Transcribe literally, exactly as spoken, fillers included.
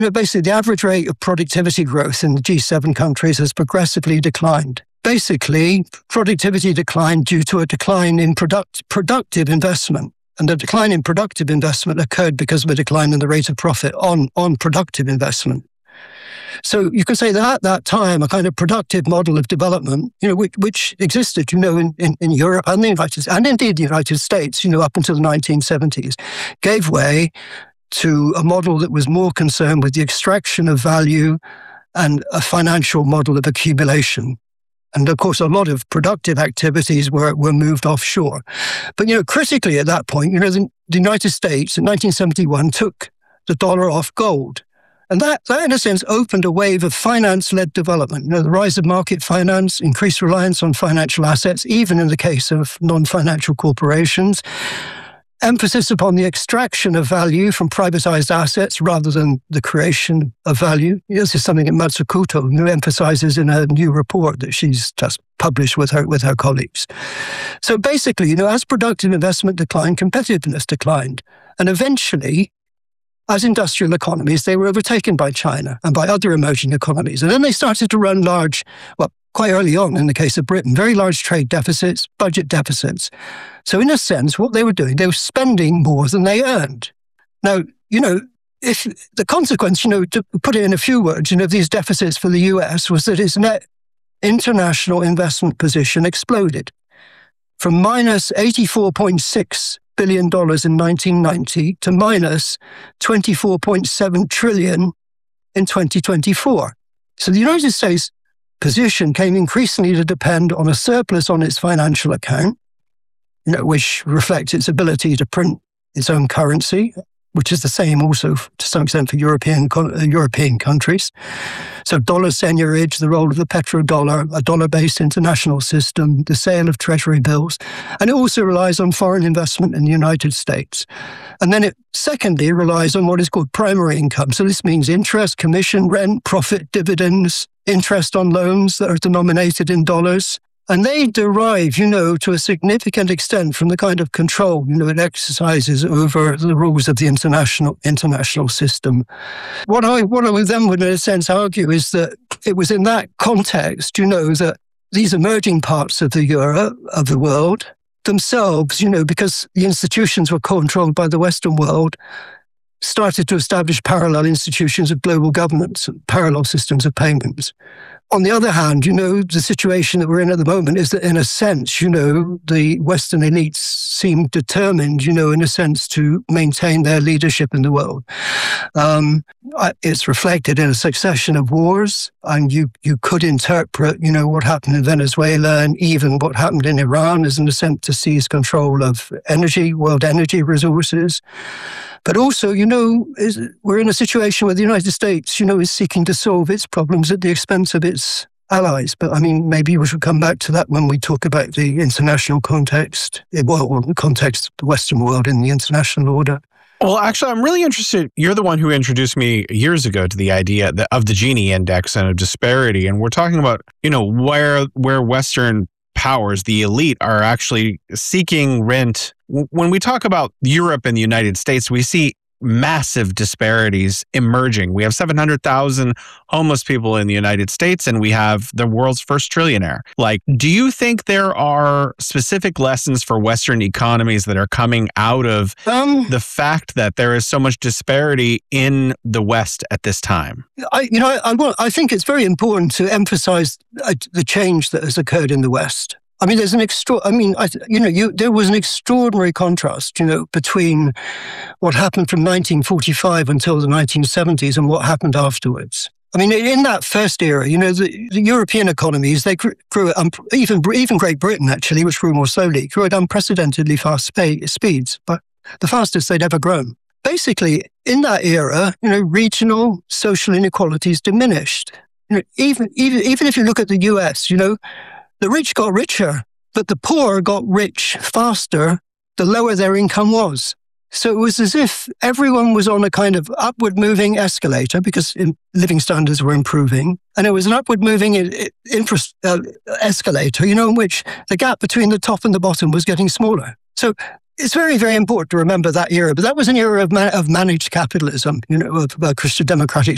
you know, basically the average rate of productivity growth in the G seven countries has progressively declined. Basically, productivity declined due to a decline in product, productive investment. And the decline in productive investment occurred because of a decline in the rate of profit on, on productive investment. So you could say that at that time, a kind of productive model of development, you know, which, which existed, you know, in, in, in Europe and the United and indeed the United States, you know, up until the nineteen seventies, gave way to a model that was more concerned with the extraction of value and a financial model of accumulation. And of course, a lot of productive activities were, were moved offshore. But, you know, critically at that point, you know, the, the United States in nineteen seventy-one took the dollar off gold. And that, that, in a sense, opened a wave of finance-led development. You know, the rise of market finance, increased reliance on financial assets, even in the case of non-financial corporations, emphasis upon the extraction of value from privatized assets rather than the creation of value. This is something that Matsukoto, who emphasizes in a new report that she's just published with her with her colleagues. So basically, you know, as productive investment declined, competitiveness declined. And eventually, as industrial economies, they were overtaken by China and by other emerging economies. And then they started to run large, well, quite early on in the case of Britain, very large trade deficits, budget deficits. So in a sense, what they were doing, they were spending more than they earned. Now, you know, if the consequence, you know, to put it in a few words, you know, these deficits for the U S was that its net international investment position exploded from minus eighty-four point six billion dollars in nineteen ninety to minus twenty-four point seven trillion dollars in twenty twenty-four. So the United States position came increasingly to depend on a surplus on its financial account, you know, which reflects its ability to print its own currency, which is the same also to some extent for European European countries. So dollar seigniorage, the role of the petrodollar, a dollar-based international system, the sale of treasury bills, and it also relies on foreign investment in the United States. And then it secondly relies on what is called primary income. So this means interest, commission, rent, profit, dividends, interest on loans that are denominated in dollars. And they derive, you know, to a significant extent from the kind of control, you know, it exercises over the rules of the international international system. What I what I then would, in a sense, argue is that it was in that context, you know, that these emerging parts of the Europe, of the world themselves, you know, because the institutions were controlled by the Western world, started to establish parallel institutions of global governance, parallel systems of payments. On the other hand, you know, the situation that we're in at the moment is that in a sense, you know, the Western elites seem determined, you know, in a sense to maintain their leadership in the world. Um, it's reflected in a succession of wars, and you, you could interpret, you know, what happened in Venezuela and even what happened in Iran as an attempt to seize control of energy, world energy resources. But also, you know, is, we're in a situation where the United States, you know, is seeking to solve its problems at the expense of its allies. But I mean, maybe we should come back to that when we talk about the international context, well, the context of the Western world in the international order. Well, actually, I'm really interested. You're the one who introduced me years ago to the idea of the Gini index and of disparity. And we're talking about, you know, where where Western powers, the elite, are actually seeking rent. When we talk about Europe and the United States, we see massive disparities emerging. We have seven hundred thousand homeless people in the United States, and we have the world's first trillionaire. Like, do you think there are specific lessons for Western economies that are coming out of um, the fact that there is so much disparity in the West at this time? I, you know, I, I, I think it's very important to emphasize uh, the change that has occurred in the West. I mean, there's an extra. I mean, I, you know, you, there was an extraordinary contrast, you know, between what happened from nineteen forty-five until the nineteen seventies and what happened afterwards. I mean, in that first era, you know, the, the European economies, they grew, grew at, um, even even Great Britain actually, which grew more slowly, grew at unprecedentedly fast spa- speeds, but the fastest they'd ever grown. Basically, in that era, you know, regional social inequalities diminished. You know, even even even if you look at the U S, you know. The rich got richer, but the poor got rich faster the lower their income was. So it was as if everyone was on a kind of upward moving escalator because living standards were improving. And it was an upward moving infra- uh, escalator, you know, in which the gap between the top and the bottom was getting smaller. So it's very, very important to remember that era. But that was an era of, ma- of managed capitalism, you know, of uh, Christian democratic